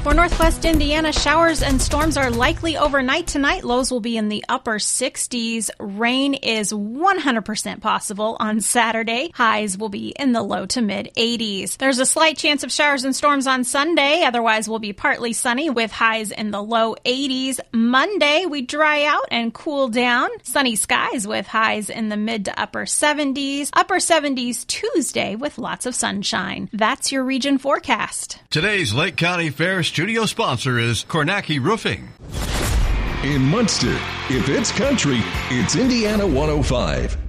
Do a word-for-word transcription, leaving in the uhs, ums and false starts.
For Northwest Indiana, showers and storms are likely overnight tonight. Lows will be in the upper sixties. Rain is one hundred percent possible on Saturday. Highs will be in the low to mid eighties. There's a slight chance of showers and storms on Sunday. Otherwise, we'll be partly sunny with highs in the low eighties. Monday, we dry out and cool down. Sunny skies with highs in the mid to upper seventies. Upper seventies Tuesday with lots of sunshine. That's your region forecast. Today's Lake County Fair studio sponsor is Kornacki Roofing. In Munster, if it's country, it's Indiana one oh five.